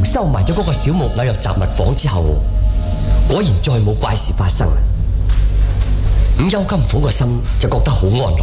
收埋咗嗰個小木偶入雜物房之後，果然再冇怪事發生。咁邱金鳳個心就覺得好安樂。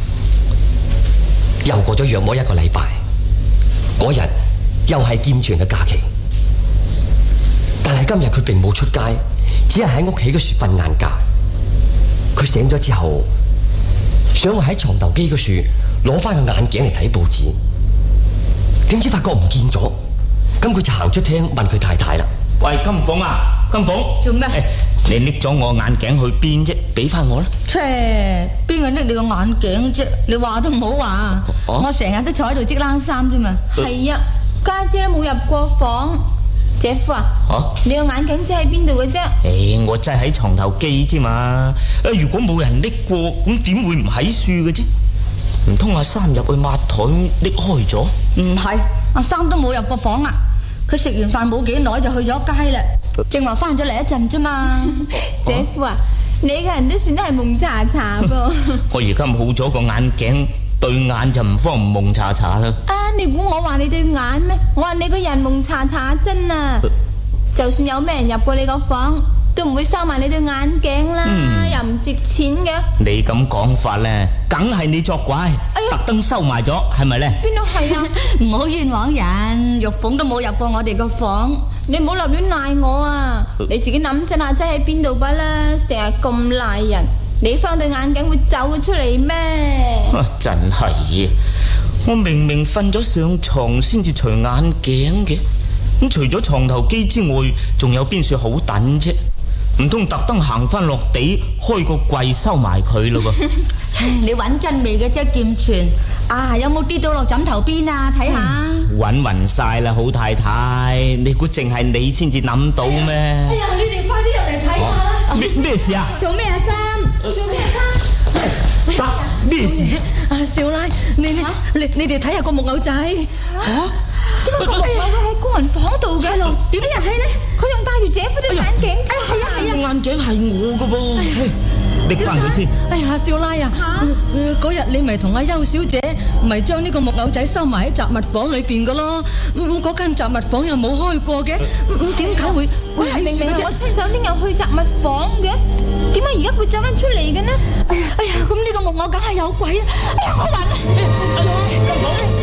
又過咗約莫1個禮拜，嗰日又係劍傳嘅假期，但係今日佢並冇出街，只係喺屋企嗰處瞓晏覺。佢醒咗之後，想話喺床頭機嗰處攞翻個眼鏡嚟睇報紙，點知發覺唔見咗。咁佢就行出廳問佢太太啦： 喂，金鳳啊，金鳳， 做咩？ 你拎咗我眼鏡去邊啫？俾翻我啦。 邊個拎你個眼鏡啫？你話都唔好話。我成日都坐喺度織冷衫啫嘛。 係啊，家姐都冇入過房。姐夫啊，你個眼鏡擠喺邊度嘅啫？ 我擠喺床頭機啫嘛。如果冇人拎過，咁點會唔喺樹嘅啫？唔通阿三入去抹台拎開咗？ 唔係，阿三都冇入過房啊。佢食完飯冇幾耐就去咗街啦，正話翻咗嚟一陣啫嘛。 姐夫啊，你個人都算得係蒙查查噃。 我而家冇咗個眼鏡，對眼就唔方唔蒙查查啦。 你估我話你對眼咩？我話你個人蒙查查真啊！就算有咩人入過你個房，都唔會收埋你對眼鏡啦，又唔值錢嘅。 你咁講法咧，梗係你作怪，特登收埋咗，係咪咧？ 邊度係啊？ 唔好冤枉人，玉鳳都冇入過我哋個房， 你唔好立亂賴我啊！你自己諗真下，擠喺邊度吧啦，成日咁賴人，你翻對眼鏡會走出嚟咩？ 真係，我明明瞓咗上床先至除眼鏡嘅，咁除咗床頭機之外，仲有邊處好等啫？唔通特登行翻落地開個櫃收埋佢咯噃？ 你揾真味嘅啫，劍傳啊！有冇跌到落枕頭邊啊？睇下， 揾暈晒啦，好太太，你估淨係你先至諗到咩？ 哎呀，你哋快啲入嚟睇下啦！ 咩事啊？ 做咩啊，三？ 做咩啊， 三？咩事？ 少奶，你哋睇下個木偶仔。 點解個木偶會喺工人房度嘅？點入去咧？佢仲戴住姐夫對眼鏡。 係啊， 眼鏡係我噶噃，拎翻佢先。 哎呀，少奶啊，嗰日你咪同阿邱小姐咪將呢個木偶仔收埋喺雜物房裏邊噶咯。嗰間雜物房又冇開過嘅，點解會喺明明我親手拎入去雜物房嘅，點解而家會走翻出嚟嘅呢？ 哎呀，咁呢個木偶梗係有鬼啊！哎呀，我暈啦！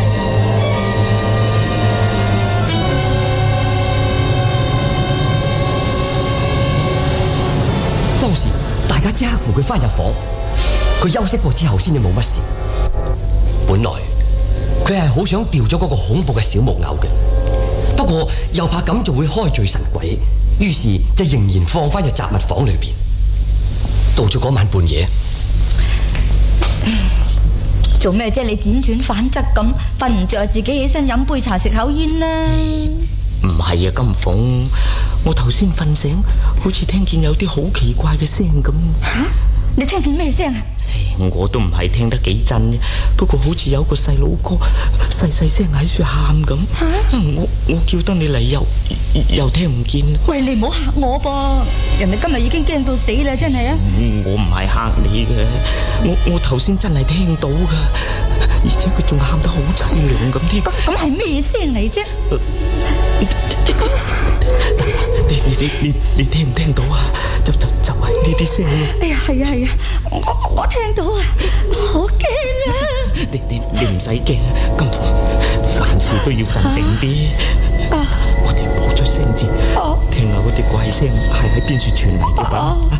當時大家即刻扶佢翻入房，佢休息過之後先至冇乜事。本來佢係好想掉咗嗰個恐怖嘅小木偶嘅，不過又怕咁就會開罪神鬼，於是就仍然放翻入雜物房裏邊。到咗嗰晚半夜， 做咩啫？你輾轉反側咁，瞓唔着，自己起身飲杯茶食口煙啦。 唔係啊，金鳳，我頭先瞓醒，好似聽見有啲好奇怪嘅聲咁。 吓？你聽見咩聲啊？ 我都唔係聽得幾真嘅，不過好似有個細佬哥細細聲喺處喊咁。我叫得你嚟又聽唔見。 喂，你唔好嚇我噃，人哋今日已經驚到死啦，真係啊！ 我唔係嚇你嘅，我頭先真係聽到噶，而且佢仲喊得好淒涼咁添。 咁係咩聲嚟啫？ 你聽唔聽到啊？就係呢啲聲。 哎呀，係啊，我聽到啊，好驚啊！ 你唔使驚，金鳳，凡事都要鎮定啲。我哋冇出聲先，聽下嗰啲怪聲係喺邊處傳嚟嘅吧。